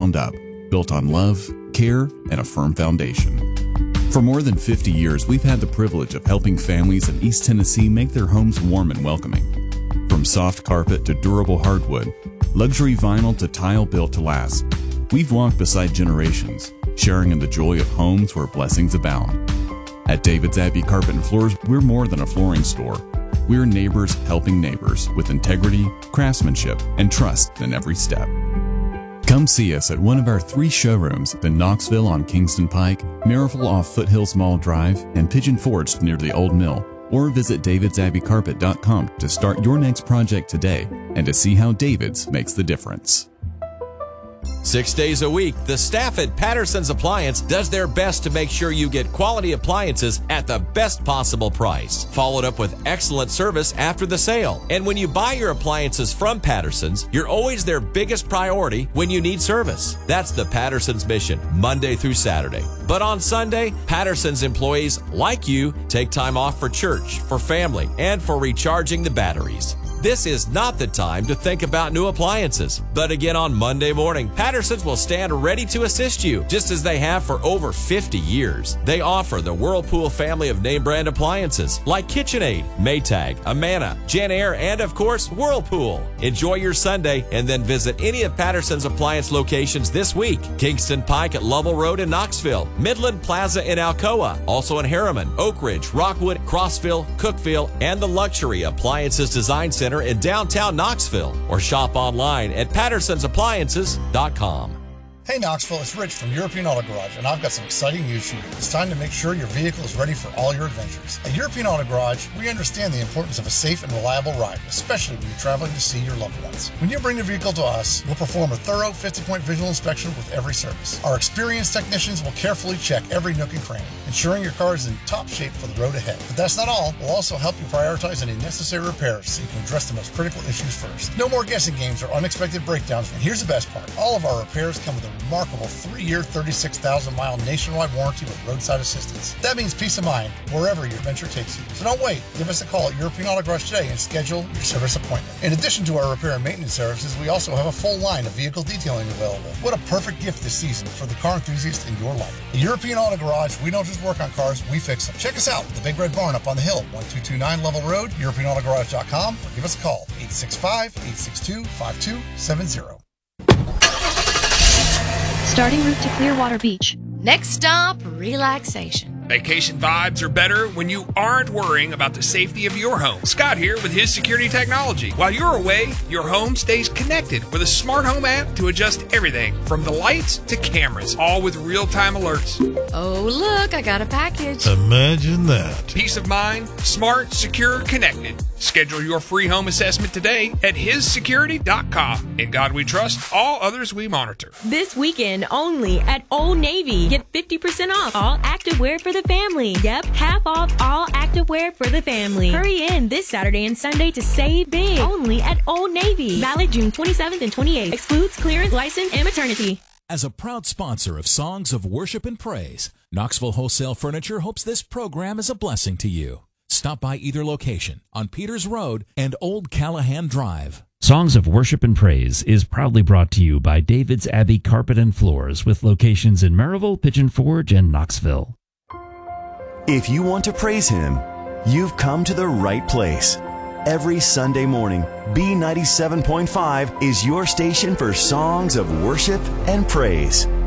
ground up, built on love, care, and a firm foundation. For more than 50 years, we've had the privilege of helping families in East Tennessee make their homes warm and welcoming. From soft carpet to durable hardwood, luxury vinyl to tile built to last, we've walked beside generations, sharing in the joy of homes where blessings abound. At David's Abbey Carpet and Floors, we're more than a flooring store. We're neighbors helping neighbors with integrity, craftsmanship, and trust in every step. Come see us at one of our 3 showrooms in Knoxville on Kingston Pike, Maryville off Foothills Mall Drive, and Pigeon Forge near the Old Mill, or visit davidsabbeycarpet.com to start your next project today and to see how David's makes the difference. 6 days a week, the staff at Patterson's Appliance does their best to make sure you get quality appliances at the best possible price, followed up with excellent service after the sale. And when you buy your appliances from Patterson's, you're always their biggest priority when you need service. That's the Patterson's mission, Monday through Saturday. But on Sunday, Patterson's employees, like you, take time off for church, for family, and for recharging the batteries. This is not the time to think about new appliances. But again, on Monday morning, Patterson's will stand ready to assist you, just as they have for over 50 years. They offer the Whirlpool family of name brand appliances like KitchenAid, Maytag, Amana, JennAir, and of course, Whirlpool. Enjoy your Sunday and then visit any of Patterson's appliance locations this week. Kingston Pike at Lovell Road in Knoxville, Midland Plaza in Alcoa, also in Harriman, Oak Ridge, Rockwood, Crossville, Cookeville, and the Luxury Appliances Design Center in downtown Knoxville, or shop online at pattersonsappliances.com. Hey Knoxville, it's Rich from European Auto Garage, and I've got some exciting news for you. It's time to make sure your vehicle is ready for all your adventures. At European Auto Garage, we understand the importance of a safe and reliable ride, especially when you're traveling to see your loved ones. When you bring your vehicle to us, we'll perform a thorough 50-point visual inspection with every service. Our experienced technicians will carefully check every nook and cranny, ensuring your car is in top shape for the road ahead. But that's not all. We'll also help you prioritize any necessary repairs so you can address the most critical issues first. No more guessing games or unexpected breakdowns. And here's the best part. All of our repairs come with a remarkable 3-year, 36,000-mile nationwide warranty with roadside assistance. That means peace of mind wherever your adventure takes you. So don't wait. Give us a call at European Auto Garage today and schedule your service appointment. In addition to our repair and maintenance services, we also have a full line of vehicle detailing available. What a perfect gift this season for the car enthusiast in your life. At European Auto Garage, we don't just work on cars, we fix them. Check us out at the Big Red Barn up on the hill, 1229 Level Road, EuropeanAutoGarage.com, or give us a call, 865-862-5270. Starting route to Clearwater Beach. Next stop, relaxation. Vacation vibes are better when you aren't worrying about the safety of your home. Scott here with his security technology. While you're away, your home stays connected with a smart home app to adjust everything from the lights to cameras, all with real-time alerts. Oh, look, I got a package. Imagine that. Peace of mind, smart, secure, connected. Schedule your free home assessment today at hissecurity.com. In God we trust, all others we monitor. This weekend only at Old Navy. Get 50% off all activewear for the family. Yep, half off all activewear for the family. Hurry in this Saturday and Sunday to save big. Only at Old Navy. Valid June 27th and 28th. Excludes clearance, license, and maternity. As a proud sponsor of Songs of Worship and Praise, Knoxville Wholesale Furniture hopes this program is a blessing to you. Stop by either location on Peters Road and Old Callahan Drive. Songs of Worship and Praise is proudly brought to you by David's Abbey Carpet and Floors with locations in Maryville, Pigeon Forge, and Knoxville. If you want to praise Him, you've come to the right place. Every Sunday morning, B97.5 is your station for songs of worship and praise.